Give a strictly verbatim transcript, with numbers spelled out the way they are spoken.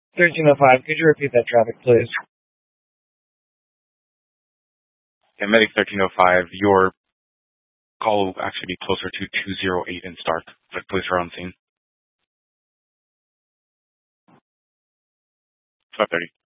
thirteen oh five, could you repeat that traffic, please? Yeah, Medic thirteen oh five, your call will actually be closer to two oh eight in Stark, but police are on scene. five thirty.